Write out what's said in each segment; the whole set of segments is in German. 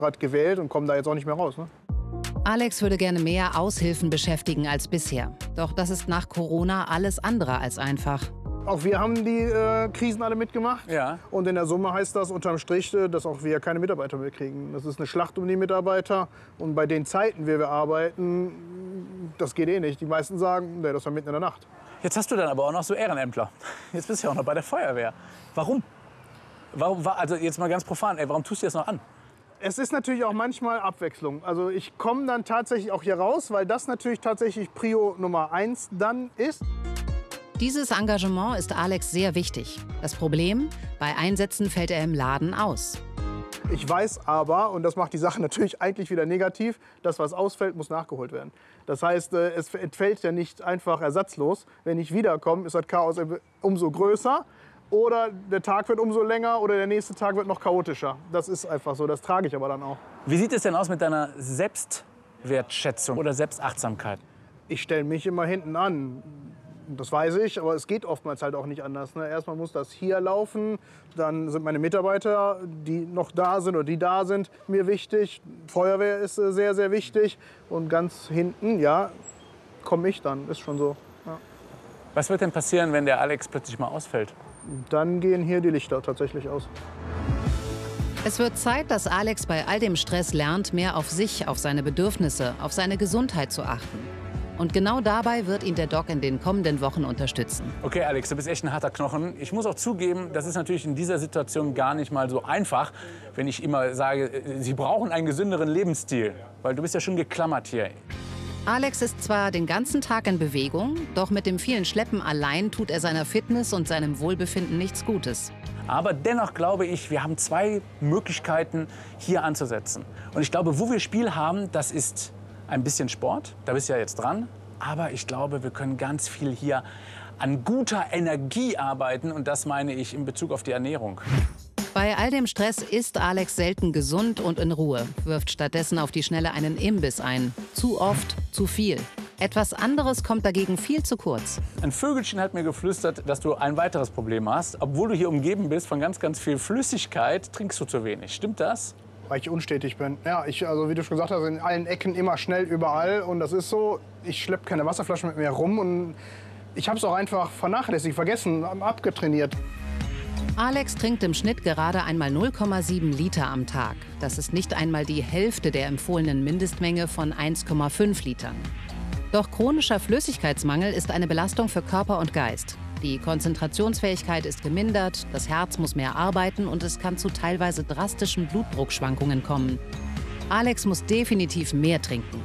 Hat gewählt und kommen da jetzt auch nicht mehr raus. Ne? Alex würde gerne mehr Aushilfen beschäftigen als bisher. Doch das ist nach Corona alles andere als einfach. Auch wir haben die Krisen alle mitgemacht. Ja. Und in der Summe heißt das unterm Strich, dass auch wir keine Mitarbeiter mehr kriegen. Das ist eine Schlacht um die Mitarbeiter. Und bei den Zeiten, wie wir arbeiten, das geht eh nicht. Die meisten sagen, nee, das war mitten in der Nacht. Jetzt hast du dann aber auch noch so Ehrenämtler. Jetzt bist du ja auch noch bei der Feuerwehr. Warum? Also jetzt mal ganz profan, warum tust du das noch an? Es ist natürlich auch manchmal Abwechslung. Also ich komme dann tatsächlich auch hier raus, weil das natürlich tatsächlich Prio Nummer 1 dann ist. Dieses Engagement ist Alex sehr wichtig. Das Problem, bei Einsätzen fällt er im Laden aus. Ich weiß aber, und das macht die Sache natürlich eigentlich wieder negativ, das, was ausfällt, muss nachgeholt werden. Das heißt, es entfällt ja nicht einfach ersatzlos. Wenn ich wiederkomme, ist das Chaos umso größer. Oder der Tag wird umso länger oder der nächste Tag wird noch chaotischer. Das ist einfach so, das trage ich aber dann auch. Wie sieht es denn aus mit deiner Selbstwertschätzung oder Selbstachtsamkeit? Ich stelle mich immer hinten an. Das weiß ich, aber es geht oftmals halt auch nicht anders. Ne? Erstmal muss das hier laufen, dann sind meine Mitarbeiter, die noch da sind oder die da sind, mir wichtig. Feuerwehr ist sehr, sehr wichtig. Und ganz hinten, ja, komme ich dann, ist schon so. Ja. Was wird denn passieren, wenn der Alex plötzlich mal ausfällt? Dann gehen hier die Lichter tatsächlich aus. Es wird Zeit, dass Alex bei all dem Stress lernt, mehr auf sich, auf seine Bedürfnisse, auf seine Gesundheit zu achten. Und genau dabei wird ihn der Doc in den kommenden Wochen unterstützen. Okay, Alex, du bist echt ein harter Knochen. Ich muss auch zugeben, das ist natürlich in dieser Situation gar nicht mal so einfach, wenn ich immer sage, Sie brauchen einen gesünderen Lebensstil. Weil du bist ja schon geklammert hier. Alex ist zwar den ganzen Tag in Bewegung, doch mit dem vielen Schleppen allein tut er seiner Fitness und seinem Wohlbefinden nichts Gutes. Aber dennoch glaube ich, wir haben zwei Möglichkeiten, hier anzusetzen. Und ich glaube, wo wir Spiel haben, das ist ein bisschen Sport. Da bist du ja jetzt dran. Aber ich glaube, wir können ganz viel hier an guter Energie arbeiten. Und das meine ich in Bezug auf die Ernährung. Bei all dem Stress isst Alex selten gesund und in Ruhe, wirft stattdessen auf die Schnelle einen Imbiss ein. Zu oft, zu viel. Etwas anderes kommt dagegen viel zu kurz. Ein Vögelchen hat mir geflüstert, dass du ein weiteres Problem hast. Obwohl du hier umgeben bist von ganz, ganz viel Flüssigkeit, trinkst du zu wenig. Stimmt das? Weil ich unstetig bin. Ja, also wie du schon gesagt hast, in allen Ecken immer schnell überall. Und das ist so, ich schleppe keine Wasserflaschen mit mir rum. Und ich habe es auch einfach vernachlässigt, vergessen, abgetrainiert. Alex trinkt im Schnitt gerade einmal 0,7 Liter am Tag. Das ist nicht einmal die Hälfte der empfohlenen Mindestmenge von 1,5 Litern. Doch chronischer Flüssigkeitsmangel ist eine Belastung für Körper und Geist. Die Konzentrationsfähigkeit ist gemindert, das Herz muss mehr arbeiten und es kann zu teilweise drastischen Blutdruckschwankungen kommen. Alex muss definitiv mehr trinken.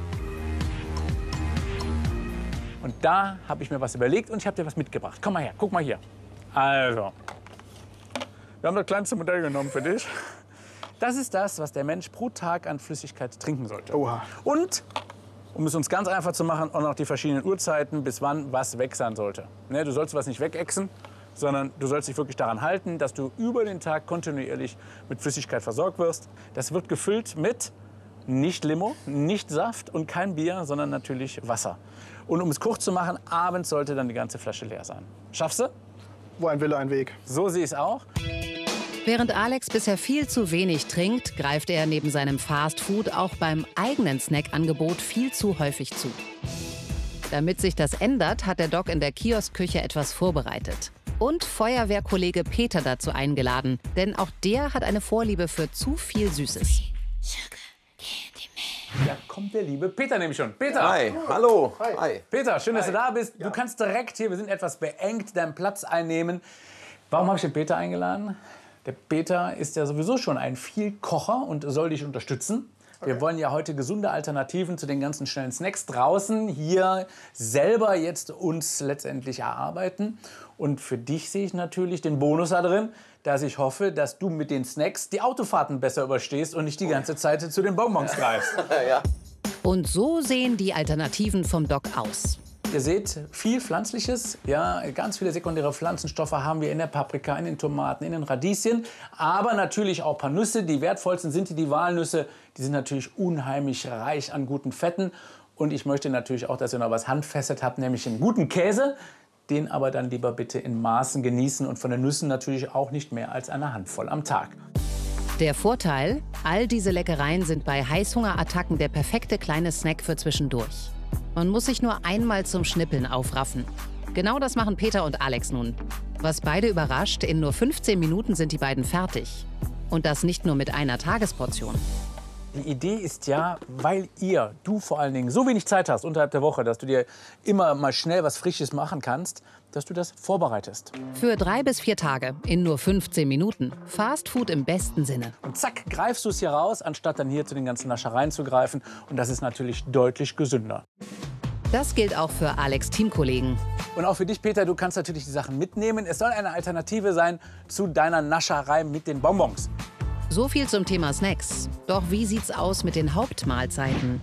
Und da habe ich mir was überlegt und ich habe dir was mitgebracht. Komm mal her, guck mal hier. Also, wir haben das kleinste Modell genommen für dich. Das ist das, was der Mensch pro Tag an Flüssigkeit trinken sollte. Oha. Und, um es uns ganz einfach zu machen, auch noch die verschiedenen Uhrzeiten, bis wann was weg sein sollte. Ne, du sollst was nicht wegexen, sondern du sollst dich wirklich daran halten, dass du über den Tag kontinuierlich mit Flüssigkeit versorgt wirst. Das wird gefüllt mit nicht Limo, nicht Saft und kein Bier, sondern natürlich Wasser. Und um es kurz zu machen, abends sollte dann die ganze Flasche leer sein. Schaffst du? Wo ein Wille, ein Weg. So sehe ich es auch. Während Alex bisher viel zu wenig trinkt, greift er neben seinem Fastfood auch beim eigenen Snackangebot viel zu häufig zu. Damit sich das ändert, hat der Doc in der Kioskküche etwas vorbereitet. Und Feuerwehrkollege Peter dazu eingeladen, denn auch der hat eine Vorliebe für zu viel Süßes. Da kommt der liebe Peter nämlich schon. Peter! Hi, hallo. Hi. Peter, schön, dass du da bist. Du kannst direkt hier, wir sind etwas beengt, deinen Platz einnehmen. Warum habe ich den Peter eingeladen? Der Peter ist ja sowieso schon ein Vielkocher und soll dich unterstützen. Wir wollen ja heute gesunde Alternativen zu den ganzen schnellen Snacks draußen hier selber jetzt uns letztendlich erarbeiten. Und für dich sehe ich natürlich den Bonus da drin, dass ich hoffe, dass du mit den Snacks die Autofahrten besser überstehst und nicht die ganze Zeit zu den Bonbons greifst. Ja. Und so sehen die Alternativen vom Doc aus. Ihr seht viel Pflanzliches, ja, ganz viele sekundäre Pflanzenstoffe haben wir in der Paprika, in den Tomaten, in den Radieschen, aber natürlich auch ein paar Nüsse. Die wertvollsten sind die Walnüsse, die sind natürlich unheimlich reich an guten Fetten. Und ich möchte natürlich auch, dass ihr noch was Handfestes habt, nämlich einen guten Käse, den aber dann lieber bitte in Maßen genießen und von den Nüssen natürlich auch nicht mehr als eine Handvoll am Tag. Der Vorteil? All diese Leckereien sind bei Heißhungerattacken der perfekte kleine Snack für zwischendurch. Man muss sich nur einmal zum Schnippeln aufraffen. Genau das machen Peter und Alex nun. Was beide überrascht, in nur 15 Minuten sind die beiden fertig. Und das nicht nur mit einer Tagesportion. Die Idee ist ja, weil du vor allen Dingen so wenig Zeit hast unterhalb der Woche, dass du dir immer mal schnell was Frisches machen kannst, dass du das vorbereitest. Für 3 bis 4 Tage in nur 15 Minuten. Fast Food im besten Sinne. Und zack, greifst du es hier raus, anstatt dann hier zu den ganzen Naschereien zu greifen. Und das ist natürlich deutlich gesünder. Das gilt auch für Alex' Teamkollegen. Und auch für dich, Peter, du kannst natürlich die Sachen mitnehmen. Es soll eine Alternative sein zu deiner Nascherei mit den Bonbons. So viel zum Thema Snacks. Doch wie sieht's aus mit den Hauptmahlzeiten?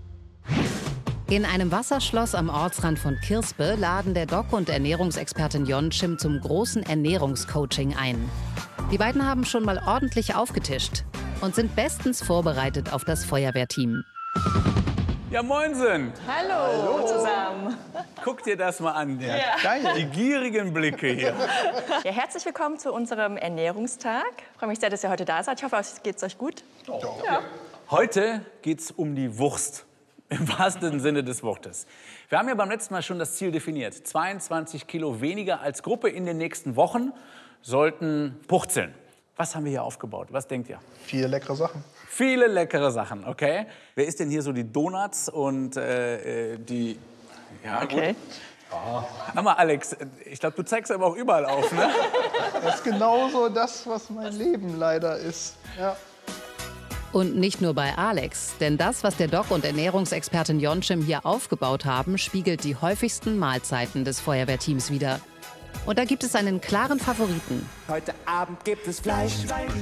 In einem Wasserschloss am Ortsrand von Kirspe laden der Doc und Ernährungsexpertin Jonchim zum großen Ernährungscoaching ein. Die beiden haben schon mal ordentlich aufgetischt und sind bestens vorbereitet auf das Feuerwehrteam. Ja, moinsen! Hallo zusammen. Guck dir das mal an, Ja. die gierigen Blicke hier. Ja, herzlich willkommen zu unserem Ernährungstag. Ich freue mich sehr, dass ihr heute da seid. Ich hoffe, es geht euch gut. Ja. Heute geht's um die Wurst, im wahrsten Sinne des Wortes. Wir haben ja beim letzten Mal schon das Ziel definiert. 22 Kilo weniger als Gruppe in den nächsten Wochen sollten purzeln. Was haben wir hier aufgebaut? Was denkt ihr? Viele leckere Sachen. Viele leckere Sachen, okay? Wer isst denn hier so die Donuts und die... Ja, Okay. Hör mal, Alex, ich glaube, du zeigst aber auch überall auf, ne? Das ist genauso das, was mein Leben leider ist. Ja. Und nicht nur bei Alex, denn das, was der Doc und Ernährungsexpertin Jonchim hier aufgebaut haben, spiegelt die häufigsten Mahlzeiten des Feuerwehrteams wider. Und da gibt es einen klaren Favoriten. Heute Abend gibt es Fleisch.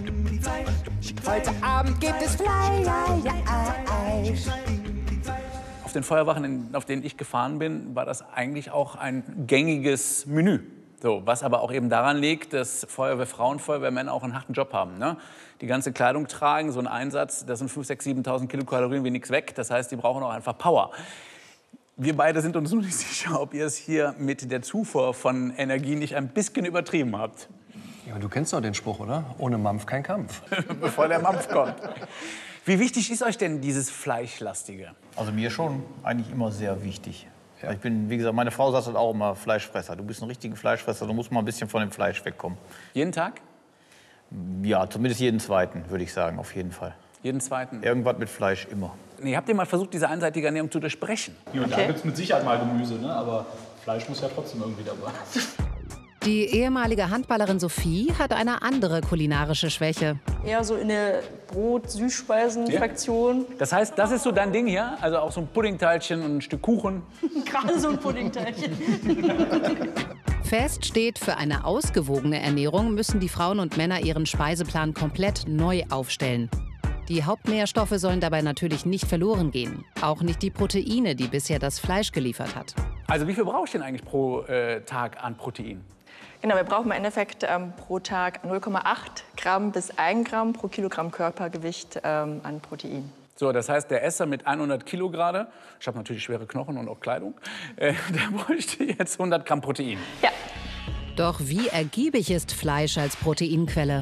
Heute Abend gibt es Fleisch. Auf den Feuerwachen, auf denen ich gefahren bin, war das eigentlich auch ein gängiges Menü. So, was aber auch eben daran liegt, dass Feuerwehrfrauen, Feuerwehrmänner auch einen harten Job haben. Ne? Die ganze Kleidung tragen, so ein Einsatz, das sind 5.000, 6.000, 7.000 Kilokalorien wie nichts weg. Das heißt, die brauchen auch einfach Power. Wir beide sind uns nur nicht sicher, ob ihr es hier mit der Zufuhr von Energie nicht ein bisschen übertrieben habt. Ja, aber du kennst doch den Spruch, oder? Ohne Mampf kein Kampf. Bevor der Mampf kommt. Wie wichtig ist euch denn dieses Fleischlastige? Also mir schon eigentlich immer sehr wichtig. Ja. Ich bin, wie gesagt, meine Frau sagt halt auch immer Fleischfresser. Du bist ein richtiger Fleischfresser, du musst mal ein bisschen von dem Fleisch wegkommen. Jeden Tag? Ja, zumindest jeden zweiten, würde ich sagen, auf jeden Fall. Jeden zweiten? Irgendwas mit Fleisch immer. Nee, habt ihr mal versucht, diese einseitige Ernährung zu durchbrechen? Hier und da gibt es mit Sicherheit mal Gemüse, ne? Aber Fleisch muss ja trotzdem irgendwie dabei. Die ehemalige Handballerin Sophie hat eine andere kulinarische Schwäche. Eher so in der Brot-Süßspeisen-Fraktion. Das heißt, das ist so dein Ding hier? Also auch so ein Puddingteilchen und ein Stück Kuchen? Gerade so ein Puddingteilchen. Fest steht, für eine ausgewogene Ernährung müssen die Frauen und Männer ihren Speiseplan komplett neu aufstellen. Die Hauptnährstoffe sollen dabei natürlich nicht verloren gehen. Auch nicht die Proteine, die bisher das Fleisch geliefert hat. Also wie viel brauche ich denn eigentlich pro Tag an Protein? Genau, wir brauchen im Endeffekt pro Tag 0,8 Gramm bis 1 Gramm pro Kilogramm Körpergewicht an Protein. So, das heißt, der Esser mit 100 Kilo gerade, ich habe natürlich schwere Knochen und auch Kleidung, der bräuchte jetzt 100 Gramm Protein. Ja. Doch wie ergiebig ist Fleisch als Proteinquelle?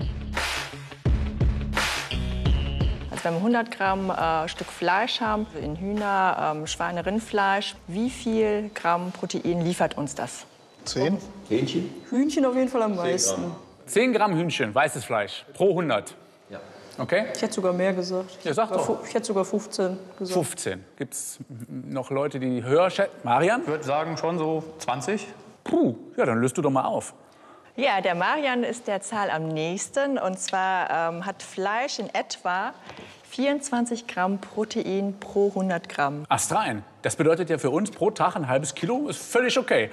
Also wenn wir 100 Gramm Stück Fleisch haben, in Hühner, Schweine, Rindfleisch, wie viel Gramm Protein liefert uns das? 10? Hühnchen auf jeden Fall am meisten. 10 Gramm Hühnchen, weißes Fleisch, pro 100. Ja. Okay? Ich hätte sogar mehr gesagt. Ja, sag doch. Ich hätte sogar 15 gesagt. 15. Gibt es noch Leute, die höher schätzen? Marian? Ich würde sagen, schon so 20. Puh, ja, dann löst du doch mal auf. Ja, der Marian ist der Zahl am nächsten. Und zwar hat Fleisch in etwa 24 Gramm Protein pro 100 Gramm. Astrein. Das bedeutet ja für uns pro Tag ein halbes Kilo, ist völlig okay.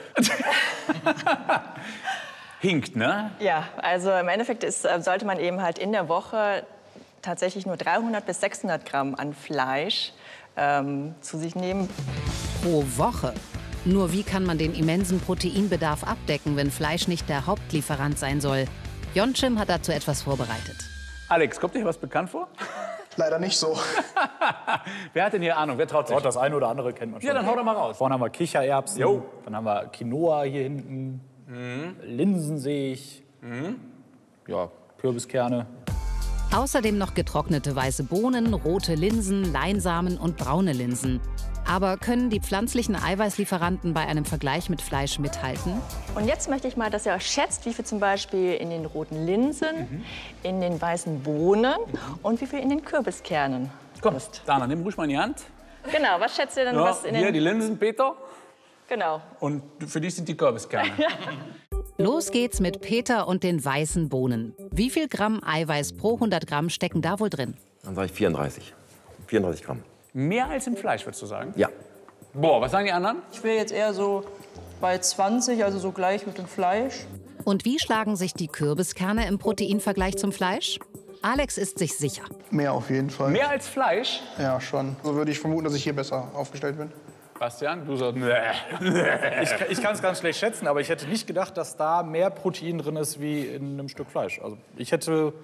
Hinkt, ne? Ja, also im Endeffekt sollte man eben halt in der Woche tatsächlich nur 300 bis 600 Gramm an Fleisch zu sich nehmen. Pro Woche. Nur wie kann man den immensen Proteinbedarf abdecken, wenn Fleisch nicht der Hauptlieferant sein soll? Jonchim hat dazu etwas vorbereitet. Alex, kommt dir was bekannt vor? Leider nicht so. Wer hat denn hier Ahnung? Wer traut sich? Das eine oder andere kennt man schon. Ja, dann hau doch mal raus. Vorne haben wir Kichererbsen, Jo. dann haben wir Quinoa hier hinten, Linsen sehe ich, ja, Kürbiskerne. Außerdem noch getrocknete weiße Bohnen, rote Linsen, Leinsamen und braune Linsen. Aber können die pflanzlichen Eiweißlieferanten bei einem Vergleich mit Fleisch mithalten? Und jetzt möchte ich mal, dass ihr euch schätzt, wie viel zum Beispiel in den roten Linsen, in den weißen Bohnen und wie viel in den Kürbiskernen Komm, ist. Dana, nimm ruhig mal in die Hand. Genau, was schätzt ihr denn, Ja, was in hier den... die Linsen, Peter. Genau. Und für dich sind die Kürbiskerne. Los geht's mit Peter und den weißen Bohnen. Wie viel Gramm Eiweiß pro 100 Gramm stecken da wohl drin? Dann sage ich 34. 34 Gramm. Mehr als im Fleisch, würdest du sagen? Ja. Boah, was sagen die anderen? Ich wäre jetzt eher so bei 20, also so gleich mit dem Fleisch. Und wie schlagen sich die Kürbiskerne im Proteinvergleich zum Fleisch? Alex ist sich sicher. Mehr auf jeden Fall. Mehr als Fleisch? Ja, schon. So würde ich vermuten, dass ich hier besser aufgestellt bin. Bastian, du sagst, Ich kann es ganz schlecht schätzen, aber ich hätte nicht gedacht, dass da mehr Protein drin ist wie in einem Stück Fleisch. Also ich hätte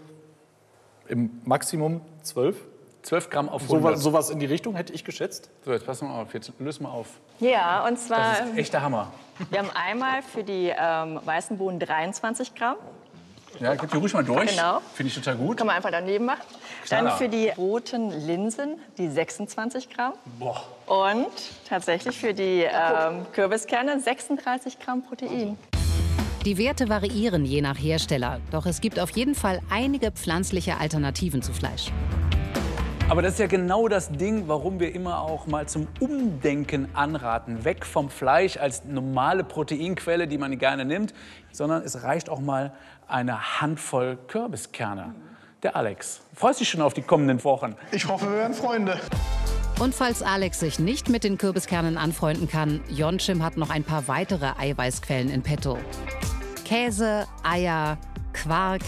im Maximum 12. 12 Gramm auf 100. Sowas in die Richtung hätte ich geschätzt. So, jetzt pass mal auf, jetzt löse mal auf. Ja, und zwar, Das ist echt der Hammer. wir haben einmal für die weißen Bohnen 23 Gramm. Ja, gib die ruhig mal durch. Genau. Finde ich total gut. Kann man einfach daneben machen. Knaller. Dann für die roten Linsen die 26 Gramm. Boah. Und tatsächlich für die Kürbiskerne 36 Gramm Protein. Die Werte variieren je nach Hersteller. Doch es gibt auf jeden Fall einige pflanzliche Alternativen zu Fleisch. Aber das ist ja genau das Ding, warum wir immer auch mal zum Umdenken anraten. Weg vom Fleisch als normale Proteinquelle, die man gerne nimmt, sondern es reicht auch mal eine Handvoll Kürbiskerne. Der Alex. Freust dich schon auf die kommenden Wochen? Ich hoffe, wir werden Freunde. Und falls Alex sich nicht mit den Kürbiskernen anfreunden kann, Jonchim hat noch ein paar weitere Eiweißquellen in petto. Käse, Eier, Quark,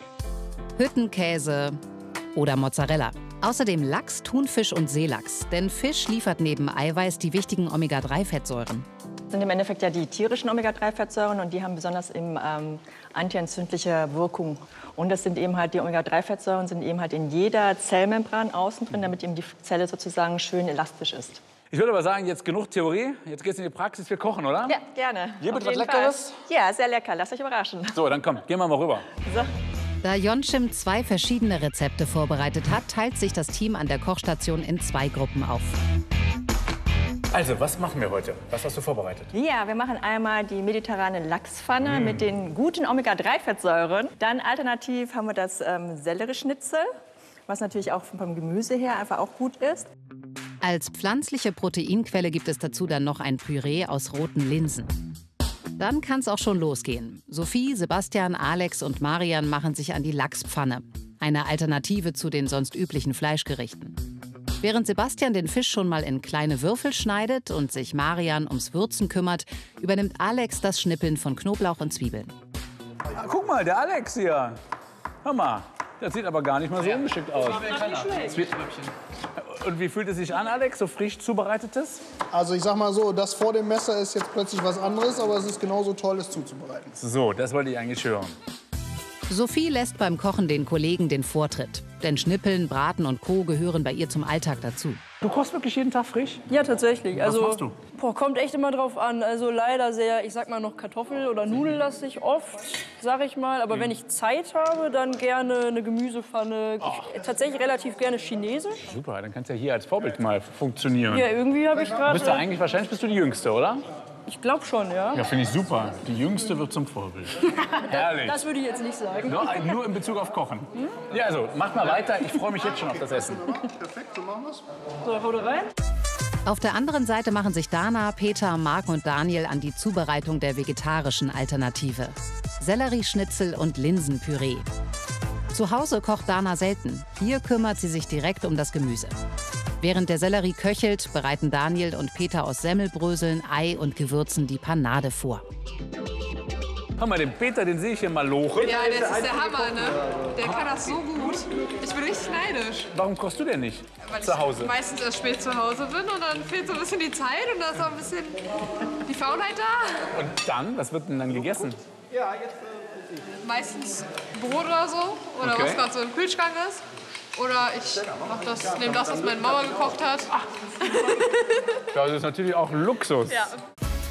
Hüttenkäse oder Mozzarella. Außerdem Lachs, Thunfisch und Seelachs. Denn Fisch liefert neben Eiweiß die wichtigen Omega-3-Fettsäuren. Das sind im Endeffekt ja die tierischen Omega-3-Fettsäuren und die haben besonders eben antientzündliche Wirkung. Und das sind eben halt die Omega-3-Fettsäuren sind eben halt in jeder Zellmembran außen drin, damit eben die Zelle sozusagen schön elastisch ist. Ich würde aber sagen, jetzt genug Theorie. Jetzt geht's in die Praxis. Wir kochen, oder? Ja, gerne. Hier Auf wird was jeden Fall. Leckeres? Ja, sehr lecker. Lasst euch überraschen. So, dann komm, gehen wir mal rüber. So. Da Jonchim 2 verschiedene Rezepte vorbereitet hat, teilt sich das Team an der Kochstation in 2 Gruppen auf. Also, was machen wir heute? Was hast du vorbereitet? Ja, wir machen einmal die mediterrane Lachspfanne mit den guten Omega-3-Fettsäuren. Dann alternativ haben wir das Sellerieschnitzel, was natürlich auch vom Gemüse her einfach auch gut ist. Als pflanzliche Proteinquelle gibt es dazu dann noch ein Püree aus roten Linsen. Dann kann es auch schon losgehen. Sophie, Sebastian, Alex und Marian machen sich an die Lachspfanne. Eine Alternative zu den sonst üblichen Fleischgerichten. Während Sebastian den Fisch schon mal in kleine Würfel schneidet und sich Marian ums Würzen kümmert, übernimmt Alex das Schnippeln von Knoblauch und Zwiebeln. Guck mal, der Alex hier. Hör mal, das sieht aber gar nicht mal so ungeschickt aus. Und wie fühlt es sich an, Alex, so frisch zubereitetes? Also ich sag mal so, das vor dem Messer ist jetzt plötzlich was anderes, aber es ist genauso toll, es zuzubereiten. So, das wollte ich eigentlich hören. Sophie lässt beim Kochen den Kollegen den Vortritt. Denn Schnippeln, Braten und Co. gehören bei ihr zum Alltag dazu. Du kochst wirklich jeden Tag frisch? Ja, tatsächlich. Also, machst du? Kommt echt immer drauf an. Also leider sehr, ich sag mal noch Kartoffel- oder Nudellastig oft, sag ich mal. Aber wenn ich Zeit habe, dann gerne eine Gemüsepfanne. Tatsächlich relativ gerne Chinesisch. Super, dann kannst du ja hier als Vorbild mal funktionieren. Ja, irgendwie habe ich gerade... Bist du eigentlich, wahrscheinlich bist du die Jüngste, oder? Ich glaube schon, ja. Ja, finde ich super. Die Jüngste wird zum Vorbild. Herrlich. Das würde ich jetzt nicht sagen. Nur in Bezug auf Kochen. Ja, also, macht mal weiter. Ich freue mich jetzt schon auf das Essen. Perfekt, so machen wir's. So, hau da rein. Auf der anderen Seite machen sich Dana, Peter, Marc und Daniel an die Zubereitung der vegetarischen Alternative. Sellerieschnitzel und Linsenpüree. Zu Hause kocht Dana selten. Hier kümmert sie sich direkt um das Gemüse. Während der Sellerie köchelt, bereiten Daniel und Peter aus Semmelbröseln, Ei und Gewürzen die Panade vor. Hör mal, den Peter, den sehe ich hier mal lochen. Ja, das ist der Hammer, ne? Der kann das so gut. Ich bin richtig neidisch. Warum kochst du denn nicht Weil zu Hause? ich meistens erst spät zu Hause bin und dann fehlt so ein bisschen die Zeit und da ist auch ein bisschen die Faulheit da. Und dann, was wird denn dann gegessen? Meistens Brot oder so oder Okay. was gerade so im Kühlschrank ist. Oder ich nehme das, was meine Mama gekocht hat. Das ist natürlich auch Luxus. Ja.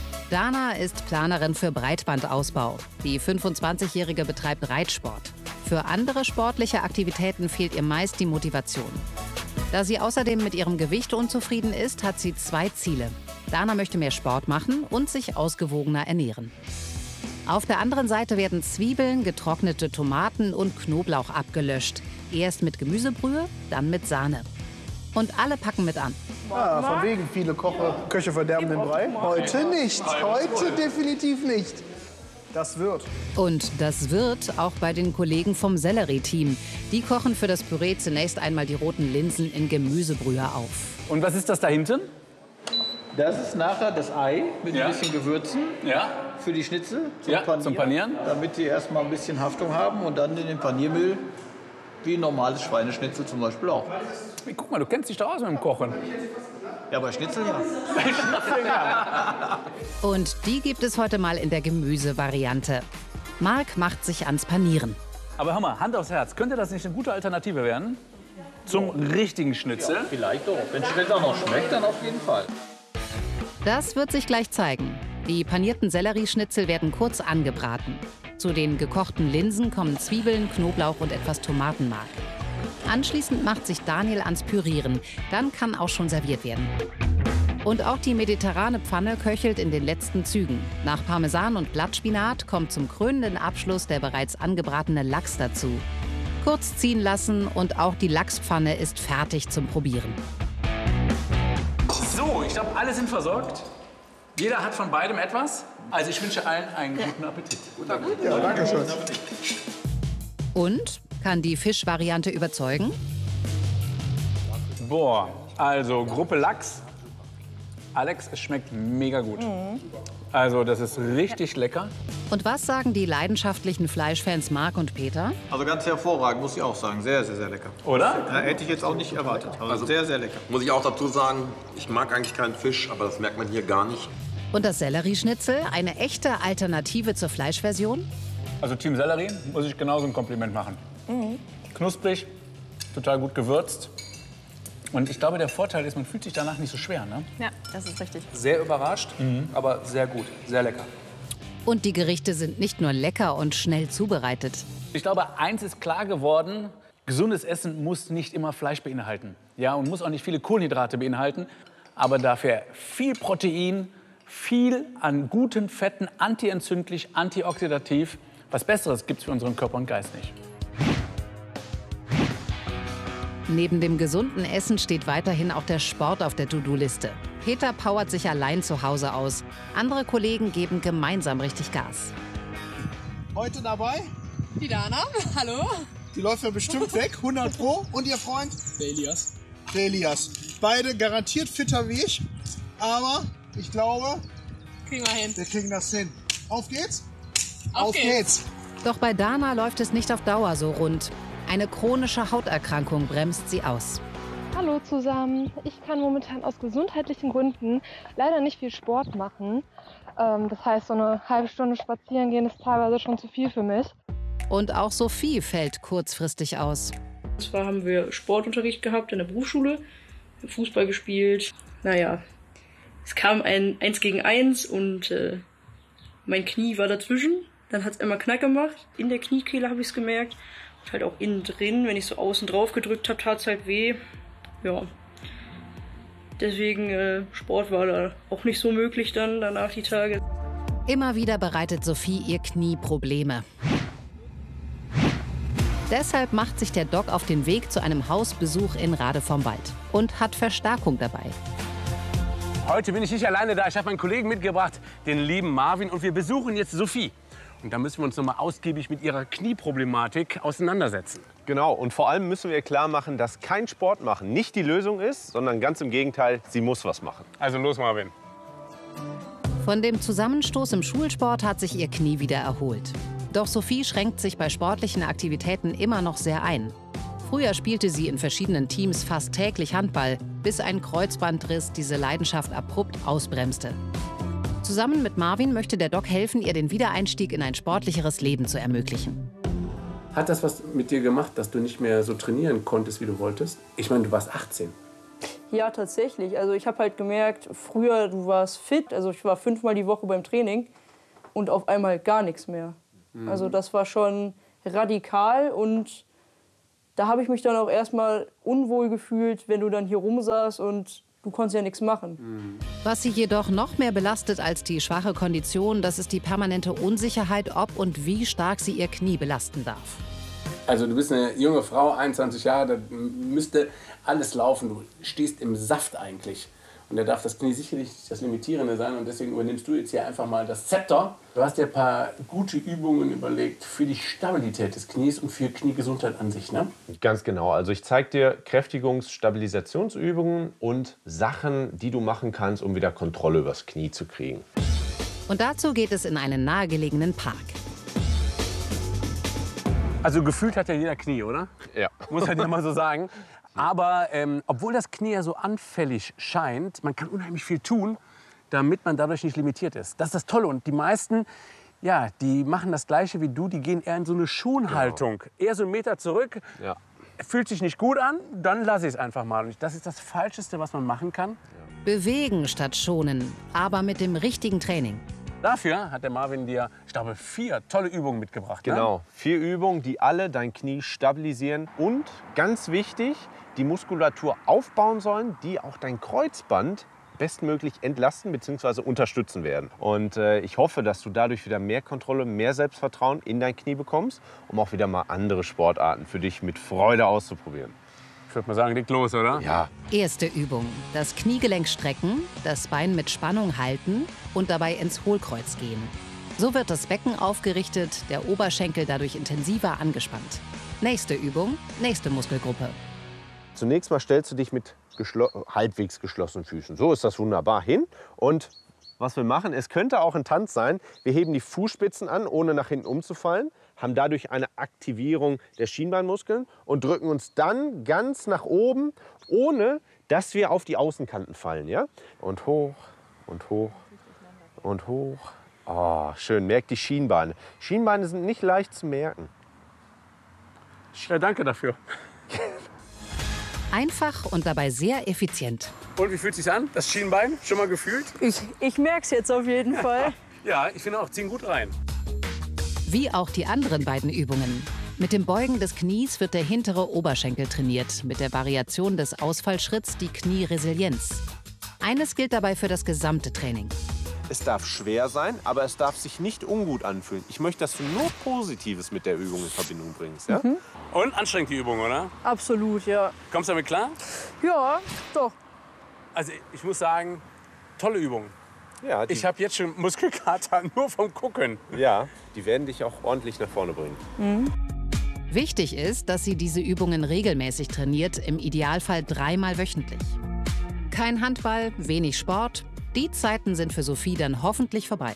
Dana ist Planerin für Breitbandausbau. Die 25-Jährige betreibt Reitsport. Für andere sportliche Aktivitäten fehlt ihr meist die Motivation. Da sie außerdem mit ihrem Gewicht unzufrieden ist, hat sie 2 Ziele. Dana möchte mehr Sport machen und sich ausgewogener ernähren. Auf der anderen Seite werden Zwiebeln, getrocknete Tomaten und Knoblauch abgelöscht. Erst mit Gemüsebrühe, dann mit Sahne. Und alle packen mit an. Ah, von wegen viele Köche verderben den Brei. Heute nicht, heute definitiv nicht. Das wird. Und das wird auch bei den Kollegen vom Sellerie-Team. Die kochen für das Püree zunächst einmal die roten Linsen in Gemüsebrühe auf. Und was ist das da hinten? Das ist nachher das Ei mit ein bisschen Gewürzen für die Schnitzel zum Panieren. Damit die erstmal ein bisschen Haftung haben und dann in den Paniermehl wie ein normales Schweineschnitzel zum Beispiel auch. Hey, guck mal, du kennst dich doch aus mit dem Kochen. Ja, bei Schnitzel ja. Und die gibt es heute mal in der Gemüsevariante. Marc macht sich ans Panieren. Aber hör mal, Hand aufs Herz, könnte das nicht eine gute Alternative werden? Zum richtigen Schnitzel? Ja, vielleicht doch. Wenn Schnitzel auch noch schmeckt, dann auf jeden Fall. Das wird sich gleich zeigen. Die panierten Sellerieschnitzel werden kurz angebraten. Zu den gekochten Linsen kommen Zwiebeln, Knoblauch und etwas Tomatenmark. Anschließend macht sich Daniel ans Pürieren. Dann kann auch schon serviert werden. Und auch die mediterrane Pfanne köchelt in den letzten Zügen. Nach Parmesan und Blattspinat kommt zum krönenden Abschluss der bereits angebratene Lachs dazu. Kurz ziehen lassen und auch die Lachspfanne ist fertig zum Probieren. So, ich glaube, alle sind versorgt. Jeder hat von beidem etwas. Also ich wünsche allen einen guten Appetit. Ja, danke schön. Und? Kann die Fischvariante überzeugen? Boah, also Gruppe Lachs. Alex, es schmeckt mega gut. Also das ist richtig lecker. Und was sagen die leidenschaftlichen Fleischfans Marc und Peter? Also ganz hervorragend, muss ich auch sagen. Sehr, sehr, sehr lecker. Oder? Ja, hätte ich jetzt auch nicht erwartet. Also sehr, sehr lecker. Muss ich auch dazu sagen, ich mag eigentlich keinen Fisch, aber das merkt man hier gar nicht. Und das Sellerieschnitzel, eine echte Alternative zur Fleischversion? Also Team Sellerie muss ich genauso ein Kompliment machen. Knusprig, total gut gewürzt. Und ich glaube, der Vorteil ist, man fühlt sich danach nicht so schwer, ne? Ja, das ist richtig. Sehr überrascht, aber sehr gut, sehr lecker. Und die Gerichte sind nicht nur lecker und schnell zubereitet. Ich glaube, eins ist klar geworden, gesundes Essen muss nicht immer Fleisch beinhalten. Ja, und muss auch nicht viele Kohlenhydrate beinhalten, aber dafür viel Protein, viel an guten Fetten, antientzündlich, antioxidativ. Was Besseres gibt es für unseren Körper und Geist nicht. Neben dem gesunden Essen steht weiterhin auch der Sport auf der To-Do-Liste. Peter powert sich allein zu Hause aus. Andere Kollegen geben gemeinsam richtig Gas. Heute dabei, Die Dana, hallo. die läuft ja bestimmt weg, 100 Pro. Und ihr Freund? Der Elias. Der Elias. Beide garantiert fitter wie ich, aber ich glaube, Kriegen wir hin. wir kriegen das hin. Auf geht's? Auf geht's. Doch bei Dana läuft es nicht auf Dauer so rund. Eine chronische Hauterkrankung bremst sie aus. Hallo zusammen. Ich kann momentan aus gesundheitlichen Gründen leider nicht viel Sport machen. Das heißt, so eine halbe Stunde spazieren gehen ist teilweise schon zu viel für mich. Und auch Sophie fällt kurzfristig aus. Und zwar haben wir Sportunterricht gehabt in der Berufsschule, Fußball gespielt. Naja, es kam ein 1 gegen 1 und mein Knie war dazwischen. Dann hat es einmal Knack gemacht. In der Kniekehle habe ich es gemerkt. Und halt auch innen drin, wenn ich so außen drauf gedrückt habe, tat es halt weh. Ja. Deswegen Sport war da auch nicht so möglich dann danach die Tage. Immer wieder bereitet Sophie ihr Knie Probleme. Deshalb macht sich der Doc auf den Weg zu einem Hausbesuch in Rade vom Wald und hat Verstärkung dabei. Heute bin ich nicht alleine da. Ich habe meinen Kollegen mitgebracht, den lieben Marvin. Und wir besuchen jetzt Sophie. Und da müssen wir uns noch mal ausgiebig mit ihrer Knieproblematik auseinandersetzen. Genau, und vor allem müssen wir klar machen, dass kein Sport machen nicht die Lösung ist, sondern ganz im Gegenteil, sie muss was machen. Also los, Marvin. Von dem Zusammenstoß im Schulsport hat sich ihr Knie wieder erholt. Doch Sophie schränkt sich bei sportlichen Aktivitäten immer noch sehr ein. Früher spielte sie in verschiedenen Teams fast täglich Handball, bis ein Kreuzbandriss diese Leidenschaft abrupt ausbremste. Zusammen mit Marvin möchte der Doc helfen, ihr den Wiedereinstieg in ein sportlicheres Leben zu ermöglichen. Hat das was mit dir gemacht, dass du nicht mehr so trainieren konntest, wie du wolltest? Ich meine, du warst 18. Ja, tatsächlich. Also ich habe halt gemerkt, früher du warst fit. Also ich war 5-mal die Woche beim Training und auf einmal gar nichts mehr. Also das war schon radikal und da habe ich mich dann auch erstmal unwohl gefühlt, wenn du dann hier rumsaßt und du konntest ja nichts machen. Was sie jedoch noch mehr belastet als die schwache Kondition, das ist die permanente Unsicherheit, ob und wie stark sie ihr Knie belasten darf. Also du bist eine junge Frau, 21 Jahre, da müsste alles laufen. Du stehst im Saft eigentlich. Und da darf das Knie sicherlich das Limitierende sein. Und deswegen übernimmst du jetzt hier einfach mal das Zepter. Du hast dir ein paar gute Übungen überlegt für die Stabilität des Knies und für Kniegesundheit an sich, ne? Ganz genau. Also ich zeige dir Kräftigungs-Stabilisationsübungen und Sachen, die du machen kannst, um wieder Kontrolle übers Knie zu kriegen. Und dazu geht es in einen nahegelegenen Park. Also gefühlt hat ja jeder Knie, oder? Ja. Muss halt ja mal so sagen. Aber obwohl das Knie ja so anfällig scheint, man kann unheimlich viel tun, damit man dadurch nicht limitiert ist. Das ist das Tolle. Und die meisten, ja, die machen das Gleiche wie du. Die gehen eher in so eine Schonhaltung. Genau. Eher so einen Meter zurück. Ja. Fühlt sich nicht gut an, dann lasse ich es einfach mal. Und das ist das Falscheste, was man machen kann. Bewegen statt schonen, aber mit dem richtigen Training. Dafür hat der Marvin dir, ich glaube, 4 tolle Übungen mitgebracht. Genau, ne? 4 Übungen, die alle dein Knie stabilisieren und, ganz wichtig, die Muskulatur aufbauen sollen, die auch dein Kreuzband bestmöglich entlasten bzw. unterstützen werden. Und ich hoffe, dass du dadurch wieder mehr Kontrolle, mehr Selbstvertrauen in dein Knie bekommst, um auch wieder mal andere Sportarten für dich mit Freude auszuprobieren. Ich würde mal sagen, legt los, oder? Ja. Erste Übung. Das Kniegelenk strecken, das Bein mit Spannung halten und dabei ins Hohlkreuz gehen. So wird das Becken aufgerichtet, der Oberschenkel dadurch intensiver angespannt. Nächste Übung, nächste Muskelgruppe. Zunächst mal stellst du dich mit halbwegs geschlossenen Füßen. So ist das wunderbar hin. Und was wir machen, es könnte auch ein Tanz sein. Wir heben die Fußspitzen an, ohne nach hinten umzufallen, haben dadurch eine Aktivierung der Schienbeinmuskeln und drücken uns dann ganz nach oben, ohne dass wir auf die Außenkanten fallen. Ja? Und hoch und hoch und hoch. Oh, schön, merkt die Schienbeine. Schienbeine sind nicht leicht zu merken. Ja, danke dafür. Einfach und dabei sehr effizient. Und wie fühlt es sich an, das Schienbein? Schon mal gefühlt? Ich merke es jetzt auf jeden Fall. Ja, ich finde auch, ziehen gut rein. Wie auch die anderen beiden Übungen. Mit dem Beugen des Knies wird der hintere Oberschenkel trainiert, mit der Variation des Ausfallschritts die Knieresilienz. Eines gilt dabei für das gesamte Training. Es darf schwer sein, aber es darf sich nicht ungut anfühlen. Ich möchte, dass du nur Positives mit der Übung in Verbindung bringst. Ja? Mhm. Und anstrengend die Übung, oder? Absolut, ja. Kommst du damit klar? Ja, doch. Also ich muss sagen, tolle Übung. Ja, ich habe jetzt schon Muskelkater nur vom Gucken. Ja, die werden dich auch ordentlich nach vorne bringen. Mhm. Wichtig ist, dass sie diese Übungen regelmäßig trainiert, im Idealfall 3-mal wöchentlich. Kein Handball, wenig Sport. Die Zeiten sind für Sophie dann hoffentlich vorbei.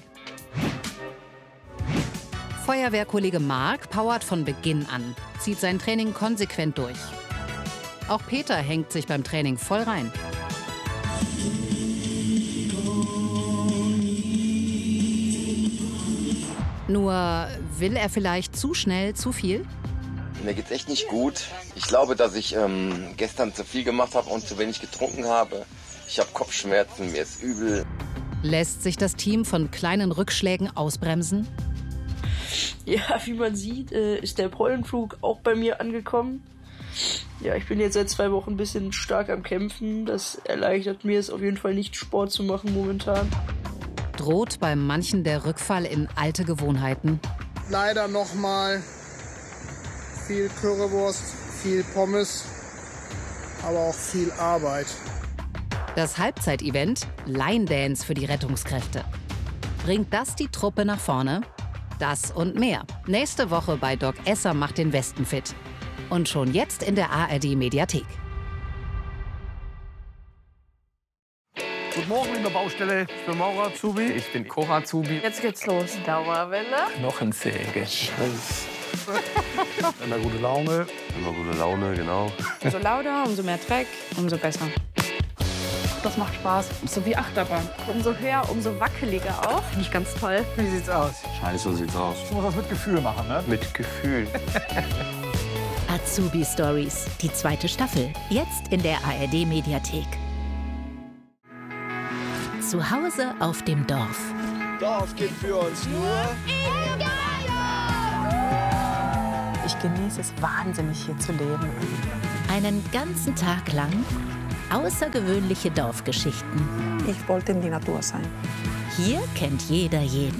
Feuerwehrkollege Marc powert von Beginn an, zieht sein Training konsequent durch. Auch Peter hängt sich beim Training voll rein. Nur will er vielleicht zu schnell zu viel? Mir geht's echt nicht gut. Ich glaube, dass ich gestern zu viel gemacht habe und zu wenig getrunken habe. Ich habe Kopfschmerzen, mir ist übel. Lässt sich das Team von kleinen Rückschlägen ausbremsen? Ja, wie man sieht, ist der Pollenflug auch bei mir angekommen. Ja, ich bin jetzt seit 2 Wochen ein bisschen stark am Kämpfen. Das erleichtert mir es auf jeden Fall nicht, Sport zu machen momentan. Droht bei manchen der Rückfall in alte Gewohnheiten? Leider noch mal viel Currywurst, viel Pommes, aber auch viel Arbeit. Das Halbzeitevent Line Dance für die Rettungskräfte. Bringt das die Truppe nach vorne? Das und mehr. Nächste Woche bei Doc Esser macht den Westen fit. Und schon jetzt in der ARD-Mediathek. Guten Morgen, liebe Baustelle. Ich bin Maurer Azubi. Ich bin Cora Azubi. Jetzt geht's los. Dauerwelle. Knochensäge. Immer gute Laune. Immer gute Laune, genau. Umso lauter, umso mehr Dreck, umso besser. Das macht Spaß. So wie Achterbahn. Umso höher, umso wackeliger auch. Finde ich ganz toll. Wie sieht's aus? Scheiße, so sieht's aus. Ich muss das mit Gefühl machen, ne? Mit Gefühl. Azubi Stories, die 2. Staffel. Jetzt in der ARD-Mediathek. Zu Hause auf dem Dorf. Dorf gibt für uns nur in Geil! Ich genieße es wahnsinnig, hier zu leben. Einen ganzen Tag lang außergewöhnliche Dorfgeschichten. Ich wollte in die Natur sein. Hier kennt jeder jeden.